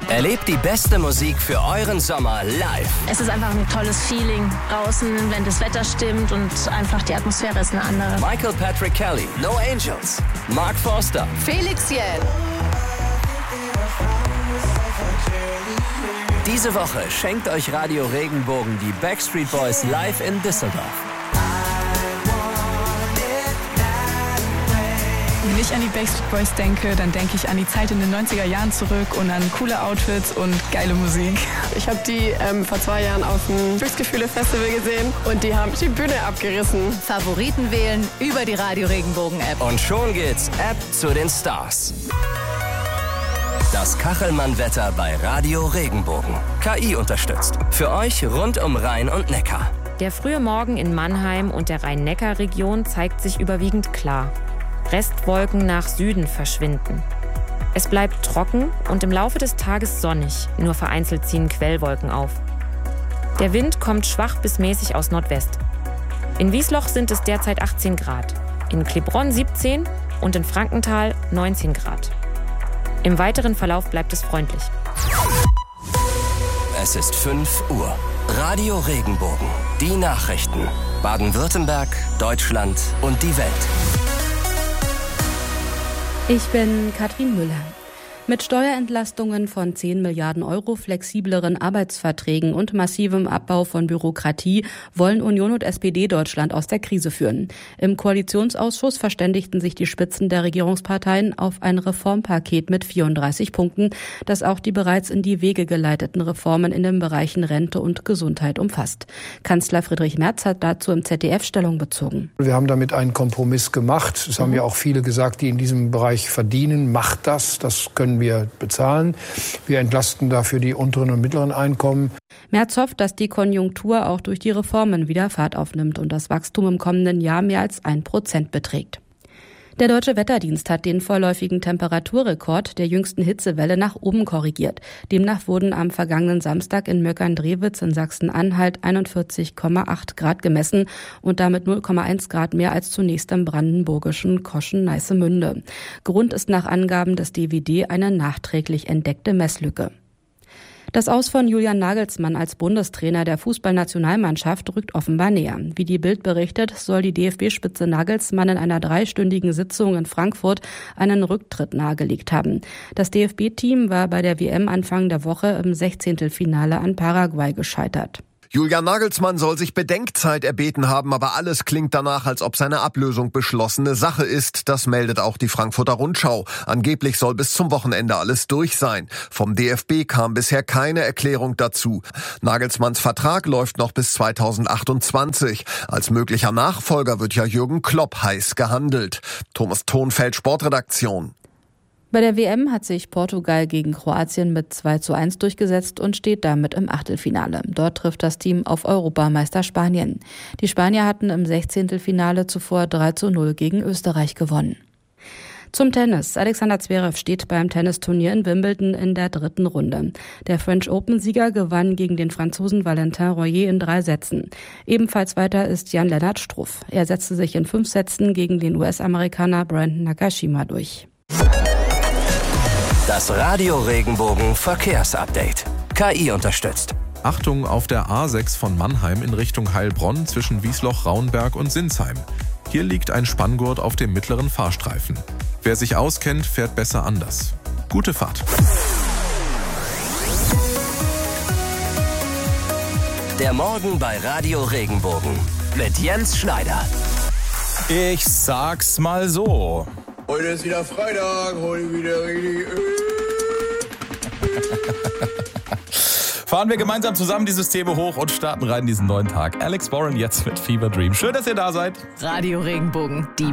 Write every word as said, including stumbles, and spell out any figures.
Erlebt die beste Musik für euren Sommer live. Es ist einfach ein tolles Feeling draußen, wenn das Wetter stimmt und einfach die Atmosphäre ist eine andere. Michael Patrick Kelly, No Angels, Mark Forster, Felix Jähn. Diese Woche schenkt euch Radio Regenbogen die Backstreet Boys live in Düsseldorf. Wenn ich an die Backstreet Boys denke, dann denke ich an die Zeit in den neunziger Jahren zurück und an coole Outfits und geile Musik. Ich habe die ähm, vor zwei Jahren auf dem Glücksgefühle-Festival gesehen und die haben die Bühne abgerissen. Favoriten wählen über die Radio Regenbogen-App. Und schon geht's App zu den Stars. Das Kachelmann-Wetter bei Radio Regenbogen. K I unterstützt. Für euch rund um Rhein und Neckar. Der frühe Morgen in Mannheim und der Rhein-Neckar-Region zeigt sich überwiegend klar. Restwolken nach Süden verschwinden. Es bleibt trocken und im Laufe des Tages sonnig, nur vereinzelt ziehen Quellwolken auf. Der Wind kommt schwach bis mäßig aus Nordwest. In Wiesloch sind es derzeit achtzehn Grad, in Klebronn siebzehn und in Frankenthal neunzehn Grad. Im weiteren Verlauf bleibt es freundlich. Es ist fünf Uhr. Radio Regenbogen. Die Nachrichten. Baden-Württemberg, Deutschland und die Welt. Ich bin Katrin Müller. Mit Steuerentlastungen von zehn Milliarden Euro, flexibleren Arbeitsverträgen und massivem Abbau von Bürokratie wollen Union und S P D Deutschland aus der Krise führen. Im Koalitionsausschuss verständigten sich die Spitzen der Regierungsparteien auf ein Reformpaket mit vierunddreißig Punkten, das auch die bereits in die Wege geleiteten Reformen in den Bereichen Rente und Gesundheit umfasst. Kanzler Friedrich Merz hat dazu im Z D F Stellung bezogen. Wir haben damit einen Kompromiss gemacht. Es haben ja auch viele gesagt, die in diesem Bereich verdienen. Macht das, das können wir bezahlen. Wir entlasten dafür die unteren und mittleren Einkommen. Merz hofft, dass die Konjunktur auch durch die Reformen wieder Fahrt aufnimmt und das Wachstum im kommenden Jahr mehr als ein Prozent beträgt. Der Deutsche Wetterdienst hat den vorläufigen Temperaturrekord der jüngsten Hitzewelle nach oben korrigiert. Demnach wurden am vergangenen Samstag in Möckern-Drewitz in Sachsen-Anhalt einundvierzig Komma acht Grad gemessen und damit null Komma eins Grad mehr als zunächst im brandenburgischen Koschen-Neißemünde. Grund ist nach Angaben des D W D eine nachträglich entdeckte Messlücke. Das Aus von Julian Nagelsmann als Bundestrainer der Fußballnationalmannschaft rückt offenbar näher. Wie die Bild berichtet, soll die D F B-Spitze Nagelsmann in einer dreistündigen Sitzung in Frankfurt einen Rücktritt nahegelegt haben. Das D F B-Team war bei der W M Anfang der Woche im Sechzehntelfinale an Paraguay gescheitert. Julian Nagelsmann soll sich Bedenkzeit erbeten haben, aber alles klingt danach, als ob seine Ablösung beschlossene Sache ist. Das meldet auch die Frankfurter Rundschau. Angeblich soll bis zum Wochenende alles durch sein. Vom D F B kam bisher keine Erklärung dazu. Nagelsmanns Vertrag läuft noch bis zweitausendachtundzwanzig. Als möglicher Nachfolger wird ja Jürgen Klopp heiß gehandelt. Thomas Thonfeld, Sportredaktion. Bei der W M hat sich Portugal gegen Kroatien mit zwei zu eins durchgesetzt und steht damit im Achtelfinale. Dort trifft das Team auf Europameister Spanien. Die Spanier hatten im Sechzehntelfinale zuvor drei zu null gegen Österreich gewonnen. Zum Tennis. Alexander Zverev steht beim Tennisturnier in Wimbledon in der dritten Runde. Der French Open-Sieger gewann gegen den Franzosen Valentin Royer in drei Sätzen. Ebenfalls weiter ist Jan-Lennart Struff. Er setzte sich in fünf Sätzen gegen den U S-Amerikaner Brandon Nakashima durch. Das Radio Regenbogen Verkehrsupdate. K I unterstützt. Achtung auf der A sechs von Mannheim in Richtung Heilbronn zwischen Wiesloch, Raunberg und Sinsheim. Hier liegt ein Spanngurt auf dem mittleren Fahrstreifen. Wer sich auskennt, fährt besser anders. Gute Fahrt. Der Morgen bei Radio Regenbogen mit Jens Schneider. Ich sag's mal so. Heute ist wieder Freitag, heute wieder richtig Öl. Fahren wir gemeinsam zusammen die Systeme hoch und starten rein in diesen neuen Tag. Alex Warren jetzt mit Fever Dream. Schön, dass ihr da seid. Radio Regenbogen, die